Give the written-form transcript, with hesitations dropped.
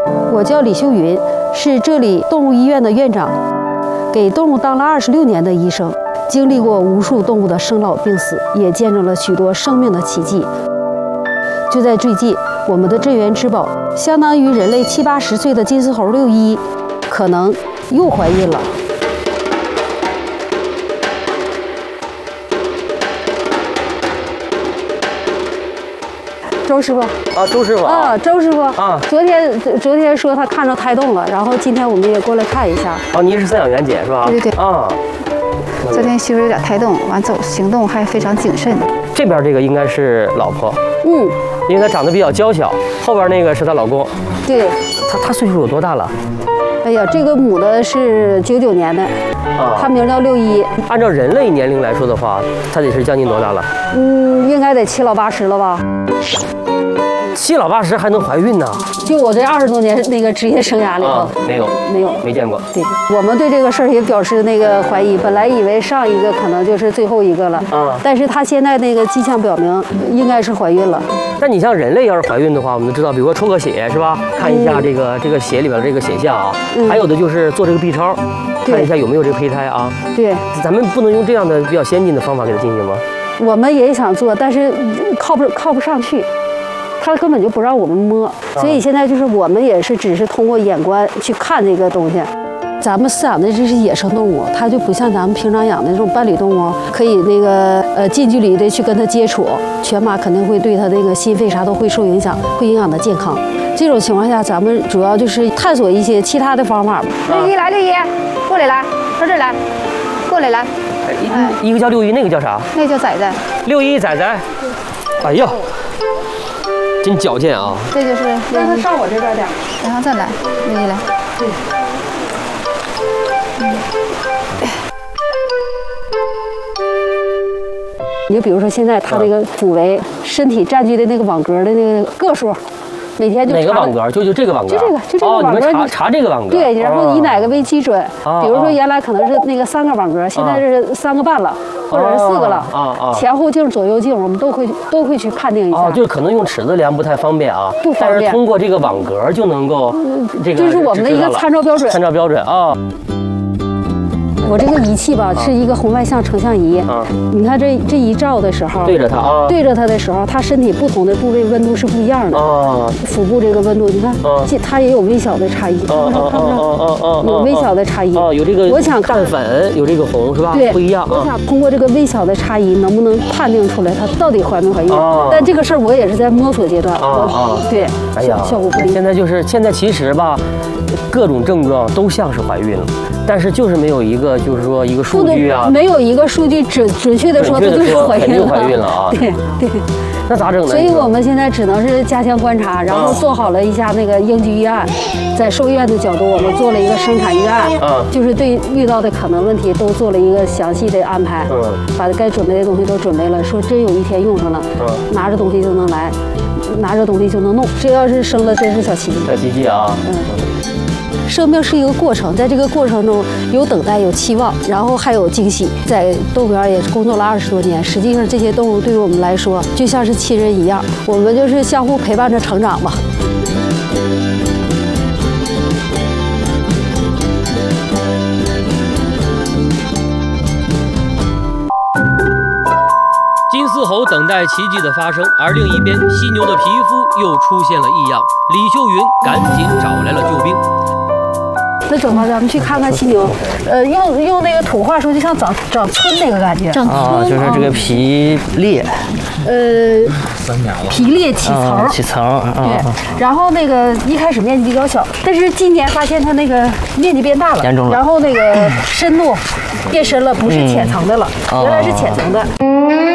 我叫李秀云，是这里动物医院的院长，给动物当了26年的医生，经历过无数动物的生老病死，也见证了许多生命的奇迹。就在最近，我们的镇园之宝，相当于人类70、80岁的金丝猴六一，可能又怀孕了。周师傅啊，周师傅啊，周师傅啊， 昨天说他看着胎动了，然后今天我们也过来看一下。 哦，您是饲养员姐是吧？ 对对对。 啊， 昨天媳妇有点胎动，完走行动还非常谨慎。 这边这个应该是老婆，因为她长得比较娇小，后边那个是她老公。 对。 她岁数有多大了？ 哎呀，这个母的是99年的，她名叫六一。 按照人类年龄来说的话，她得是将近多大了？ 应该得7老80了吧。 7老80还能怀孕呢？ 就我这20多年那个职业生涯里头，没见过。对，我们对这个事儿也表示那个怀疑，本来以为上一个可能就是最后一个了，但是她现在那个迹象表明应该是怀孕了。 但你像人类要是怀孕的话，我们都知道，比如说抽个血是吧？看一下这个血里边的这个血象啊，还有的就是做这个 B 超，看一下有没有这个胚胎啊。对，咱们不能用这样的比较先进的方法给它进行吗？ 我们也想做，但是靠不上去。他根本就不让我们摸，所以现在就是我们也是只是通过眼观去看这个东西。咱们饲养的这是野生动物，它就不像咱们平常养的这种伴侣动物，可以那个近距离的去跟它接触，全麻肯定会对它那个心肺啥都会受影响，会影响它健康。这种情况下，咱们主要就是探索一些其他的方法。 六一来，六一过来来，到这儿来，过来来。 一个叫六一，那个叫啥？ 那个叫仔仔。 六一仔仔。哎呀。真矫健啊！ 这就是让它上我这边点， 然后再来，六一来。对。 你就比如说现在它这个腹围、身体占据的那个网格的那个个数，每天就哪个网格？就这个网格。 就这个网格。 你们查这个网格。 对，然后以哪个为基准？比如说原来可能是那个3个网格，现在是3个半了。或者是4个了，前后镜、左右镜，我们都会去判定一下。 就是可能用尺子量不太方便啊， 不方便。 但是通过这个网格就能够，这个就是我们的一个参照标准。 参照标准啊。 我这个仪器吧是一个红外线成像仪，你看这一照的时候， 对着它啊， 对着它的时候，它身体不同的部位温度是不一样的啊。腹部这个温度，你看，它也有微小的差异，看不着？有微小的差异有这个， 我想淡粉，有这个红是吧？ 对， 不一样。 我想通过这个微小的差异，能不能判定出来它到底怀没怀孕？但这个事儿我也是在摸索阶段对， 哎呀， 效果不一。 现在其实吧，各种症状都像是怀孕了。但是就是没有一个，就是说一个数据啊， 没有一个数据准确的说它就是怀孕了啊。 对， 那咋整呢？ 所以我们现在只能是加强观察，然后做好了一下那个应急预案，在兽医院的角度，我们做了一个生产预案，就是对遇到的可能问题都做了一个详细的安排，把该准备的东西都准备了，说真有一天用上了，拿着东西就能来，拿着东西就能弄，这要是生了真是小奇迹。 小奇迹啊！ 生命是一个过程，在这个过程中有等待，有期望，然后还有惊喜。在动物园也是工作了20多年，实际上这些动物对于我们来说就像是亲人一样，我们就是相互陪伴着成长吧。 金丝猴等待奇迹的发生，而另一边，犀牛的皮肤又出现了异样。李秀云赶紧找来了救兵。 那走吧，咱们去看看犀牛。用那个土话说，就像长春那个感觉。 就是这个皮裂。 皮裂起层。 起层。 对。然后那个一开始面积比较小，但是今年发现它那个面积变大了， 严重了。 然后那个深度变深了，不是浅层的了，原来是浅层的。